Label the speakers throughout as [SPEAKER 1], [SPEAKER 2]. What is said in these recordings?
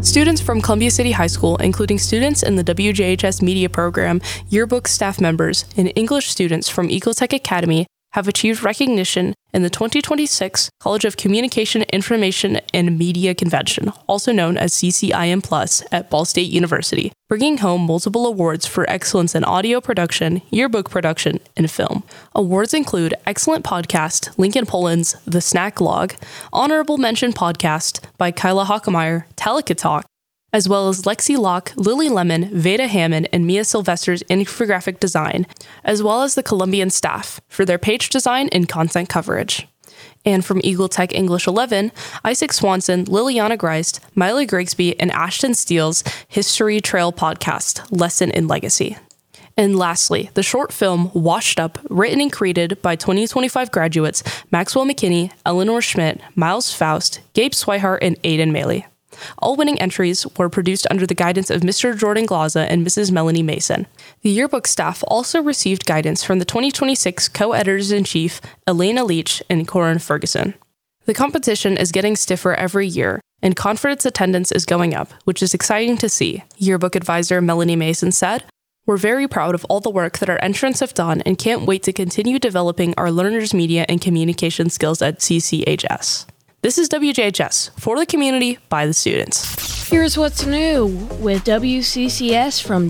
[SPEAKER 1] Students from Columbia City High School, including students in the WJHS Media Program, yearbook staff members, and English students from Eagle Tech Academy, have achieved recognition in the 2026 College of Communication, Information, and Media Convention, also known as CCIM Plus, at Ball State University, bringing home multiple awards for excellence in audio production, yearbook production, and film. Awards include Excellent Podcast, Lincoln Poland's The Snack Log, Honorable Mention Podcast by Kyla Hockemeyer, Telica Talk, as well as Lexi Locke, Lily Lemon, Veda Hammond, and Mia Sylvester's infographic design, as well as the Columbian staff for their page design and content coverage. And from Eagle Tech English 11, Isaac Swanson, Liliana Greist, Miley Grigsby, and Ashton Steele's History Trail podcast, Lesson in Legacy. And lastly, the short film Washed Up, written and created by 2025 graduates Maxwell McKinney, Eleanor Schmidt, Miles Faust, Gabe Swihart, and Aiden Maley. All winning entries were produced under the guidance of Mr. Jordan Glaza and Mrs. Melanie Mason. The yearbook staff also received guidance from the 2026 co-editors-in-chief Elena Leach and Corin Ferguson. The competition is getting stiffer every year, and conference attendance is going up, which is exciting to see, yearbook advisor Melanie Mason said. We're very proud of all the work that our entrants have done and can't wait to continue developing our learners' media and communication skills at CCHS. This is WJHS, for the community, by the students.
[SPEAKER 2] Here's what's new with WCCS from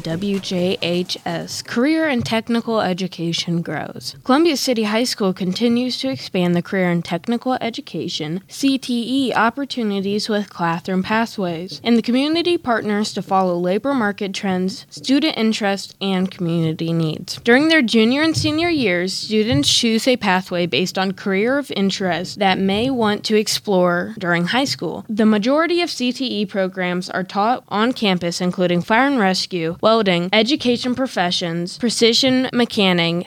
[SPEAKER 2] WJHS. Career and technical education grows. Columbia City High School continues to expand the career and technical education CTE opportunities with classroom pathways, and the community partners to follow labor market trends, student interest, and community needs. During their junior and senior years, students choose a pathway based on career of interest that may want to explore during high school. The majority of CTE programs are taught on campus, including fire and rescue, welding, education professions, precision mechanics,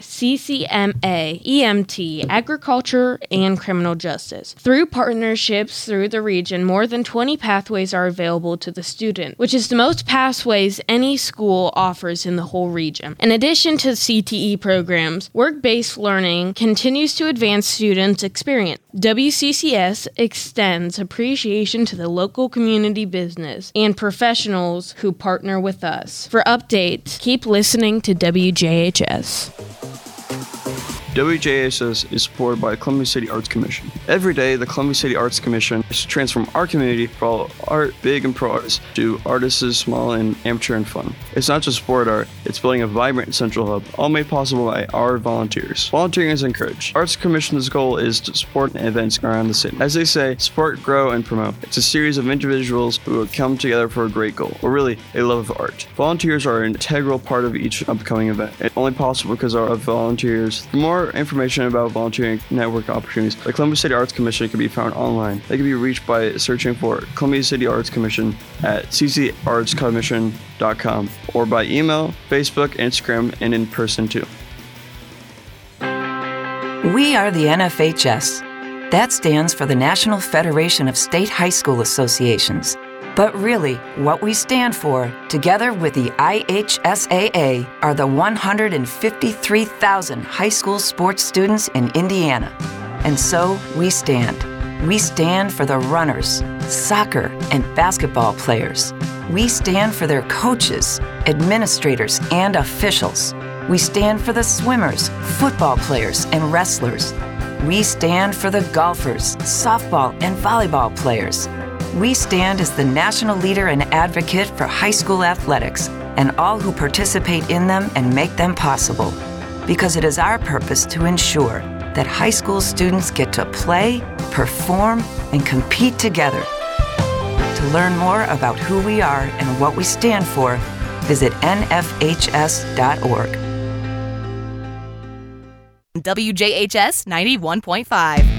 [SPEAKER 2] CCMA, EMT, agriculture, and criminal justice. Through partnerships through the region, more than 20 pathways are available to the student, which is the most pathways any school offers in the whole region. In addition to CTE programs, work-based learning continues to advance students' experience. WCCS extends appreciation to the local community business and professionals who partner with us. For updates, keep listening to WJHS.
[SPEAKER 3] WJHS is supported by the Columbia City Arts Commission. Every day, the Columbia City Arts Commission is to transform our community from all art, big and pro artists, to artists small and amateur and fun. It's not just sport art, it's building a vibrant central hub, all made possible by our volunteers. Volunteering is encouraged. Arts Commission's goal is to support events around the city. As they say, support, grow, and promote. It's a series of individuals who will come together for a great goal, or really, a love of art. Volunteers are an integral part of each upcoming event. It's only possible because of volunteers. For more information about volunteering network opportunities, the Columbia City Arts Commission can be found online. They can be reached by searching for Columbia City Arts Commission at ccartscommission.com or by email, Facebook, Instagram, and in person too.
[SPEAKER 4] We are the NFHS. That stands for the National Federation of State High School Associations. But really, what we stand for, together with the IHSAA, are the 153,000 high school sports students in Indiana. And so we stand. We stand for the runners, soccer, and basketball players. We stand for their coaches, administrators, and officials. We stand for the swimmers, football players, and wrestlers. We stand for the golfers, softball, and volleyball players. We stand as the national leader and advocate for high school athletics and all who participate in them and make them possible, because it is our purpose to ensure that high school students get to play, perform, and compete together. To learn more about who we are and what we stand for, visit nfhs.org.
[SPEAKER 5] WJHS 91.5.